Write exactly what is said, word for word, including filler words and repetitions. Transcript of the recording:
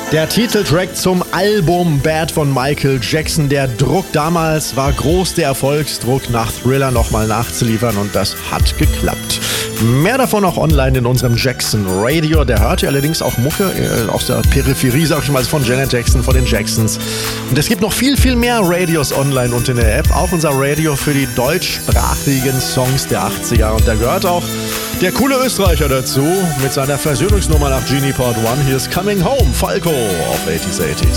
Der Titeltrack zum Album Bad von Michael Jackson. Der Druck damals war groß, der Erfolgsdruck nach Thriller nochmal nachzuliefern und das hat geklappt. Mehr davon auch online in unserem Jackson Radio. Der hört ja allerdings auch Mucke äh, aus der Peripherie, sag ich mal, von Janet Jackson, von den Jacksons. Und es gibt noch viel, viel mehr Radios online und in der App. Auch unser Radio für die deutschsprachigen Songs der achtziger. Und da gehört auch der coole Österreicher dazu mit seiner Versöhnungsnummer nach Genie Part eins. Hier ist Coming Home, Falco auf achtziger achtzig.